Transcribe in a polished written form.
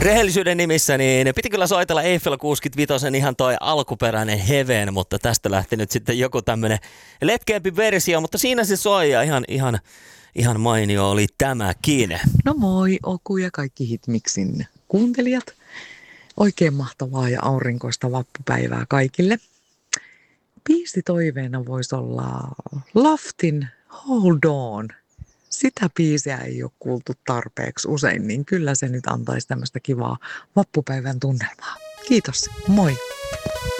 Rehellisyyden nimissä niin piti kyllä soitella Eiffel 65 ihan toi alkuperäinen Heaven, mutta tästä lähti nyt sitten joku tämmönen letkeämpi versio, mutta siinä se soi ja ihan mainio oli tämäkin. No moi Oku ja kaikki Hitmixin kuuntelijat. Oikein mahtavaa ja aurinkoista vappupäivää kaikille. Biisitoiveena voisi olla Laftin Hold On. Sitä biisiä ei ole kuultu tarpeeksi usein, niin kyllä se nyt antaisi tämmöistä kivaa vappupäivän tunnelmaa. Kiitos, moi!